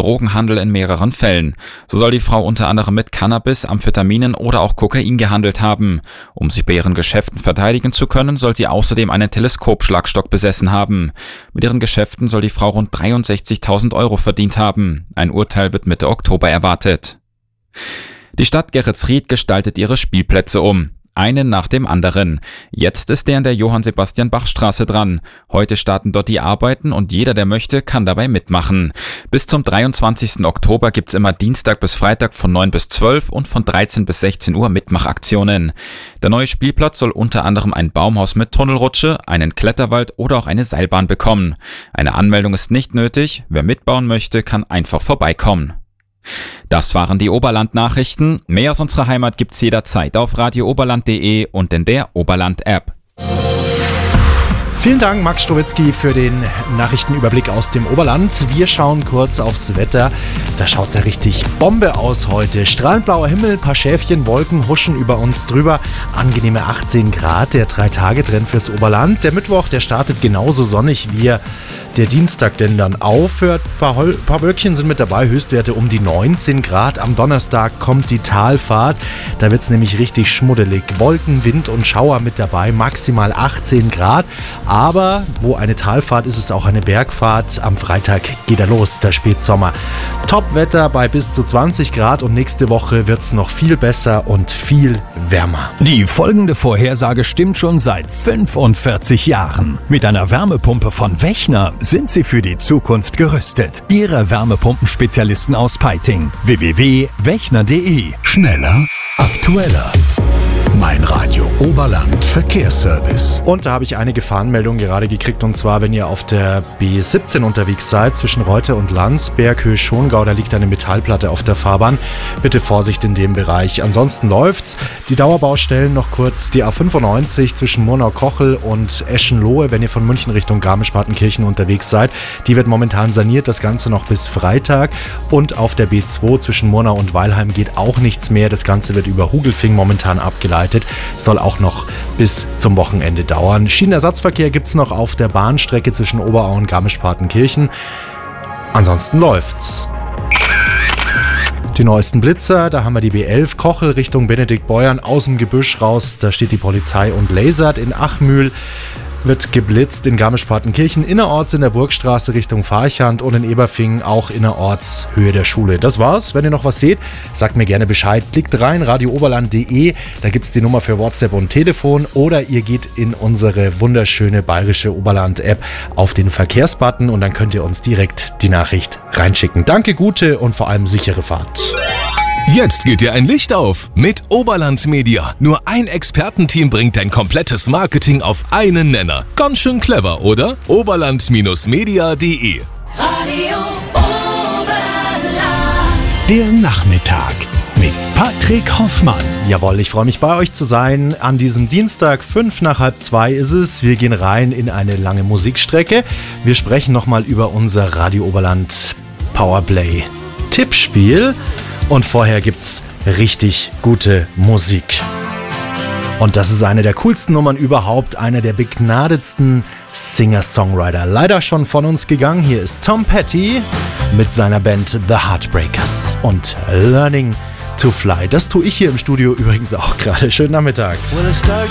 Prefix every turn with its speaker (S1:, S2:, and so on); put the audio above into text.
S1: Drogenhandel in mehreren Fällen. So soll die Frau unter anderem mit Cannabis, Amphetaminen oder auch Kokain gehandelt haben. Um sich bei ihren Geschäften verteidigen zu können, soll sie außerdem einen Teleskopschlagstock besessen haben. Mit ihren Geschäften soll die Frau rund 63.000 Euro verdient haben. Ein Urteil wird Mitte Oktober erwartet. Die Stadt Geretsried gestaltet ihre Spielplätze um. Einen nach dem anderen. Jetzt ist der in der Johann-Sebastian-Bach-Straße dran. Heute starten dort die Arbeiten und jeder, der möchte, kann dabei mitmachen. Bis zum 23. Oktober gibt's immer Dienstag bis Freitag von 9 bis 12 und von 13 bis 16 Uhr Mitmachaktionen. Der neue Spielplatz soll unter anderem ein Baumhaus mit Tunnelrutsche, einen Kletterwald oder auch eine Seilbahn bekommen. Eine Anmeldung ist nicht nötig. Wer mitbauen möchte, kann einfach vorbeikommen. Das waren die Oberland-Nachrichten. Mehr aus unserer Heimat gibt's jederzeit auf radiooberland.de und in der Oberland-App.
S2: Vielen Dank, Max Stowitzki, für den Nachrichtenüberblick aus dem Oberland. Wir schauen kurz aufs Wetter. Da schaut's ja richtig Bombe aus heute. Strahlend blauer Himmel, paar Schäfchen, Wolken huschen über uns drüber. Angenehme 18 Grad, der 3-Tage-Trend fürs Oberland. Der Mittwoch, der startet genauso sonnig wie der Dienstag denn dann aufhört. Ein paar Wölkchen sind mit dabei, Höchstwerte um die 19 Grad. Am Donnerstag kommt die Talfahrt, da wird es nämlich richtig schmuddelig. Wolken, Wind und Schauer mit dabei, maximal 18 Grad. Aber wo eine Talfahrt ist, ist auch eine Bergfahrt. Am Freitag geht er los, der Spätsommer. Topwetter bei bis zu 20 Grad und nächste Woche wird es noch viel besser und viel wärmer.
S3: Die folgende Vorhersage stimmt schon seit 45 Jahren. Mit einer Wärmepumpe von Wechner sind Sie für die Zukunft gerüstet. Ihre Wärmepumpenspezialisten aus Peiting. www.wechner.de.
S4: Schneller, aktueller. Mein Radio Oberland Verkehrsservice.
S2: Und da habe ich eine Gefahrenmeldung gerade gekriegt, und zwar, wenn ihr auf der B17 unterwegs seid, zwischen Reutte und Landsberg, Höhe Schongau, da liegt eine Metallplatte auf der Fahrbahn. Bitte Vorsicht in dem Bereich. Ansonsten läuft's. Die Dauerbaustellen noch kurz. Die A95 zwischen Murnau-Kochel und Eschenlohe, wenn ihr von München Richtung Garmisch-Partenkirchen unterwegs seid. Die wird momentan saniert, das Ganze noch bis Freitag. Und auf der B2 zwischen Murnau und Weilheim geht auch nichts mehr. Das Ganze wird über Hugelfing momentan abgeleitet. Soll auch noch bis zum Wochenende dauern. Schienenersatzverkehr gibt es noch auf der Bahnstrecke zwischen Oberau und Garmisch-Partenkirchen. Ansonsten läuft's. Die neuesten Blitzer, da haben wir die B11 Kochel Richtung Benediktbeuern aus dem Gebüsch raus. Da steht die Polizei und lasert. In Achmühl wird geblitzt, in Garmisch-Partenkirchen innerorts in der Burgstraße Richtung Farchand und in Eberfingen auch innerorts Höhe der Schule. Das war's. Wenn ihr noch was seht, sagt mir gerne Bescheid. Klickt rein, radiooberland.de, da gibt's die Nummer für WhatsApp und Telefon, oder ihr geht in unsere wunderschöne bayerische Oberland-App auf den Verkehrsbutton und dann könnt ihr uns direkt die Nachricht reinschicken. Danke, gute und vor allem sichere Fahrt.
S5: Jetzt geht dir ein Licht auf mit Oberland Media. Nur ein Expertenteam bringt dein komplettes Marketing auf einen Nenner. Ganz schön clever, oder? Oberland-media.de.
S6: Radio Oberland.
S4: Der Nachmittag mit Patrick Hoffmann.
S2: Jawohl, ich freue mich, bei euch zu sein. An diesem Dienstag, 1:55 ist es. Wir gehen rein in eine lange Musikstrecke. Wir sprechen nochmal über unser Radio Oberland Powerplay Tippspiel. Und vorher gibt's richtig gute Musik. Und das ist eine der coolsten Nummern überhaupt, einer der begnadetsten Singer-Songwriter. Leider schon von uns gegangen. Hier ist Tom Petty mit seiner Band The Heartbreakers und Learning to Fly. Das tue ich hier im Studio übrigens auch gerade. Schönen Nachmittag.
S7: Well,